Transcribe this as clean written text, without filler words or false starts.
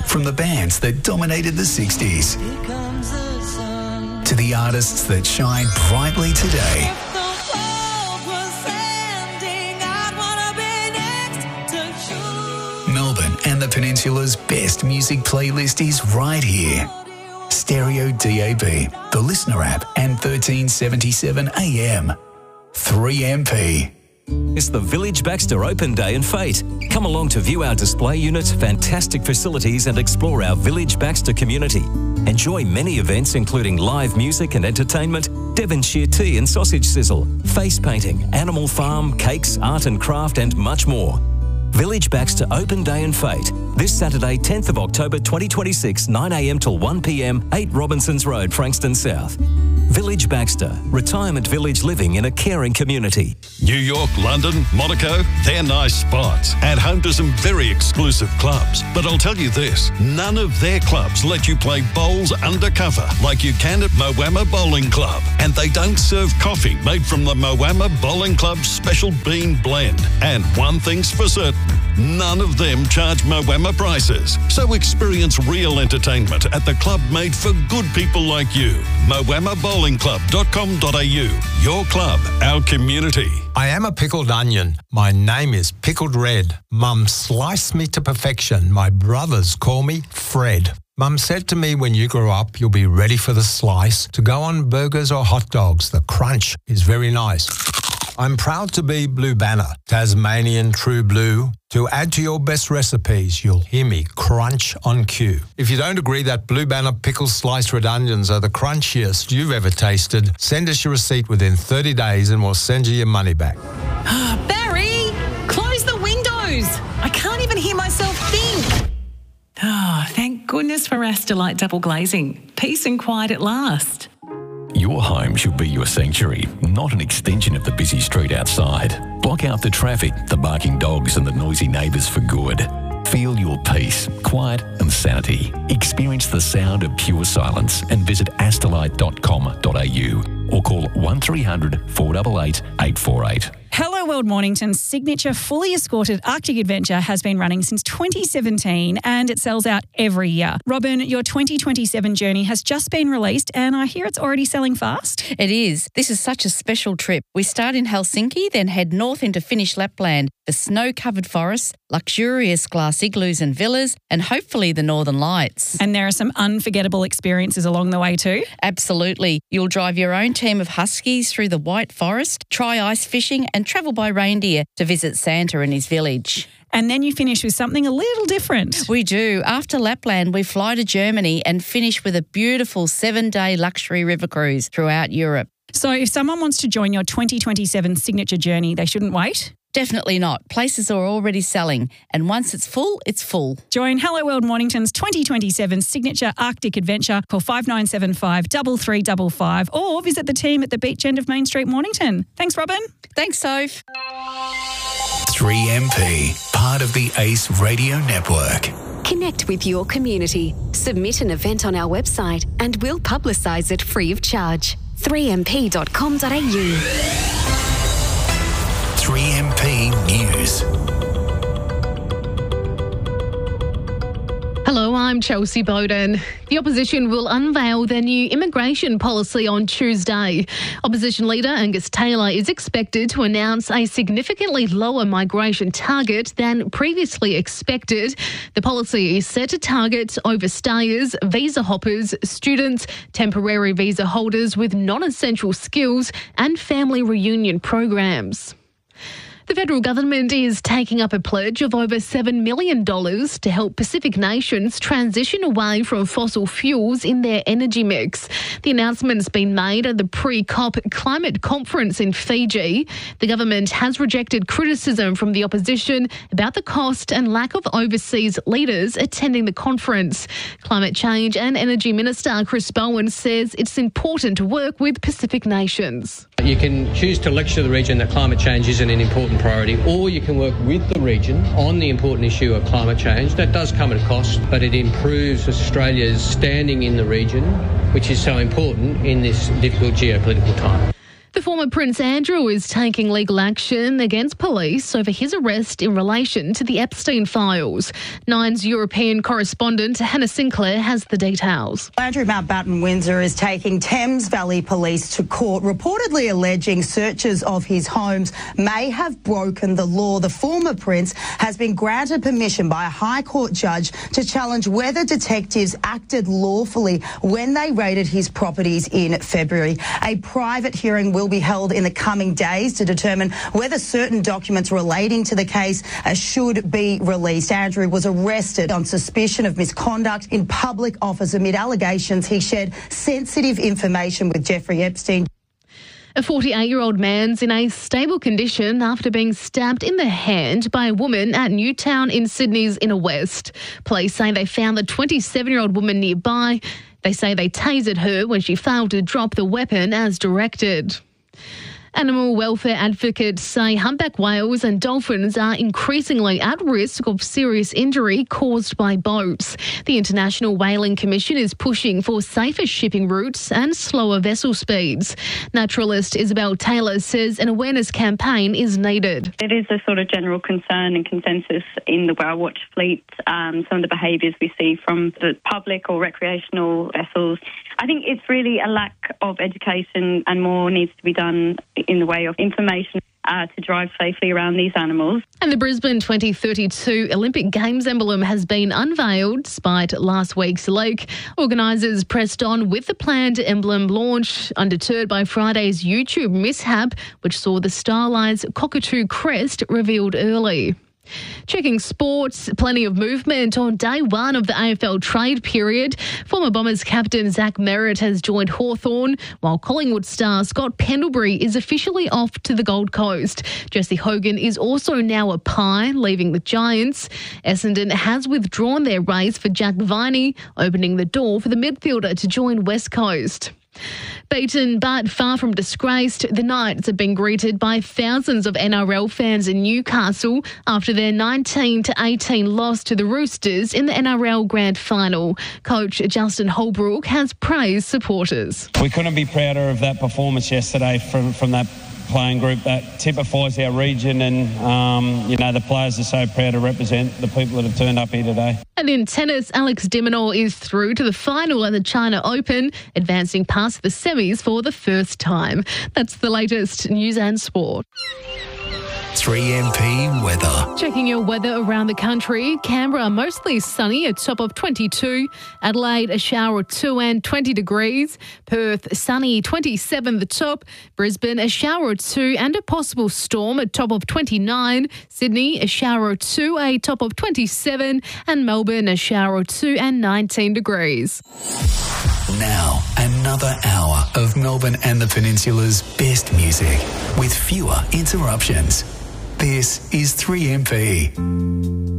From the bands that dominated the 60s to the artists that shine brightly today. Melbourne and the Peninsula's best music playlist is right here. Stereo DAB, the Listener app, and 1377 AM. 3MP. It's the Village Baxter Open Day and Fete. Come along to view our display units, fantastic facilities and explore our Village Baxter community. Enjoy many events including live music and entertainment, Devonshire tea and sausage sizzle, face painting, animal farm, cakes, art and craft and much more. Village Baxter Open Day and Fete. This Saturday, 10th of October 2026, 9am till 1pm, 8 Robinsons Road, Frankston South. Village Baxter, retirement village living in a caring community. New York, London, Monaco, they're nice spots and home to some very exclusive clubs. But I'll tell you this, none of their clubs let you play bowls undercover like you can at Moama Bowling Club. And they don't serve coffee made from the Moama Bowling Club's special bean blend. And one thing's for certain, none of them charge Moama prices. So experience real entertainment at the club made for good people like you. MoamaBowlingClub.com.au. Your club, our community. I am a pickled onion. My name is Pickled Red. Mum sliced me to perfection. My brothers call me Fred. Mum said to me, when you grow up, you'll be ready for the slice to go on burgers or hot dogs. The crunch is very nice. I'm proud to be Blue Banner, Tasmanian True Blue. To add to your best recipes, you'll hear me crunch on cue. If you don't agree that Blue Banner pickle sliced red onions are the crunchiest you've ever tasted, send us your receipt within 30 days and we'll send you your money back. Barry, close the windows. I can't even hear myself think. Thank goodness for Astelite double glazing. Peace and quiet at last. Your home should be your sanctuary, not an extension of the busy street outside. Block out the traffic, the barking dogs and the noisy neighbours for good. Feel your peace, quiet and sanity. Experience the sound of pure silence and visit astelite.com.au or call 1300 488 848. Hello World Mornington's signature fully escorted Arctic adventure has been running since 2017 and it sells out every year. Robin, your 2027 journey has just been released and I hear it's already selling fast. It is. This is such a special trip. We start in Helsinki, then head north into Finnish Lapland, the snow-covered forests, luxurious glass igloos and villas, and hopefully the Northern Lights. And there are some unforgettable experiences along the way too? Absolutely. You'll drive your own team of huskies through the White Forest, try ice fishing and travel by reindeer to visit Santa and his village. And then you finish with something a little different. We do. After Lapland, we fly to Germany and finish with a beautiful 7-day luxury river cruise throughout Europe. So if someone wants to join your 2027 signature journey, they shouldn't wait? Definitely not. Places are already selling, and once it's full, it's full. Join Hello World Mornington's 2027 signature Arctic adventure. Call 5975 3355 or visit the team at the beach end of Main Street, Mornington. Thanks, Robin. Thanks, Soph. 3MP, part of the ACE Radio Network. Connect with your community. Submit an event on our website and we'll publicise it free of charge. 3mp.com.au. 3MP News. Hello, I'm Chelsea Bowden. The opposition will unveil their new immigration policy on Tuesday. Opposition leader Angus Taylor is expected to announce a significantly lower migration target than previously expected. The policy is set to target overstayers, visa hoppers, students, temporary visa holders with non-essential skills and family reunion programs. The federal government is taking up a pledge of over $7 million to help Pacific nations transition away from fossil fuels in their energy mix. The announcement's been made at the pre-COP climate conference in Fiji. The government has rejected criticism from the opposition about the cost and lack of overseas leaders attending the conference. Climate Change and Energy Minister Chris Bowen says it's important to work with Pacific nations. You can choose to lecture the region that climate change isn't an important priority, or you can work with the region on the important issue of climate change. That does come at a cost, but it improves Australia's standing in the region, which is so important in this difficult geopolitical time. The former Prince Andrew is taking legal action against police over his arrest in relation to the Epstein files. Nine's European correspondent Hannah Sinclair has the details. Andrew Mountbatten Windsor is taking Thames Valley Police to court, reportedly alleging searches of his homes may have broken the law. The former Prince has been granted permission by a High Court judge to challenge whether detectives acted lawfully when they raided his properties in February. A private hearing will be held in the coming days to determine whether certain documents relating to the case should be released. Andrew was arrested on suspicion of misconduct in public office amid allegations he shared sensitive information with Jeffrey Epstein. A 48-year-old man's in a stable condition after being stabbed in the hand by a woman at Newtown in Sydney's Inner West. Police say they found the 27-year-old woman nearby. They say they tasered her when she failed to drop the weapon as directed. Animal welfare advocates say humpback whales and dolphins are increasingly at risk of serious injury caused by boats. The International Whaling Commission is pushing for safer shipping routes and slower vessel speeds. Naturalist Isabel Taylor says an awareness campaign is needed. It is a sort of general concern and consensus in the whale watch fleet, some of the behaviours we see from the public or recreational vessels. I think it's really a lack of education, and more needs to be done in the way of information to drive safely around these animals. And the Brisbane 2032 Olympic Games emblem has been unveiled despite last week's leak. Organisers pressed on with the planned emblem launch, undeterred by Friday's YouTube mishap, which saw the stylised cockatoo crest revealed early. Checking sports, plenty of movement on day one of the AFL trade period. Former Bombers captain Zach Merritt has joined Hawthorn, while Collingwood star Scott Pendlebury is officially off to the Gold Coast. Jesse Hogan is also now a Pie, leaving the Giants. Essendon has withdrawn their race for Jack Viney, opening the door for the midfielder to join West Coast. Beaten but far from disgraced, the Knights have been greeted by thousands of NRL fans in Newcastle after their 19-18 loss to the Roosters in the NRL Grand Final. Coach Justin Holbrook has praised supporters. We couldn't be prouder of that performance yesterday from that playing group. That typifies our region, and the players are so proud to represent the people that have turned up here today. And in tennis, Alex de Minaur is through to the final at the China Open, advancing past the semis for the first time. That's the latest news and sport. 3MP weather. Checking your weather around the country. Canberra mostly sunny, a top of 22. Adelaide a shower or 2 and 20 degrees. Perth sunny, 27 the top. Brisbane a shower or 2 and a possible storm, a top of 29. Sydney a shower or 2, a top of 27. And Melbourne a shower or 2 and 19 degrees. Now, another hour of Melbourne and the Peninsula's best music with fewer interruptions. This is 3MP.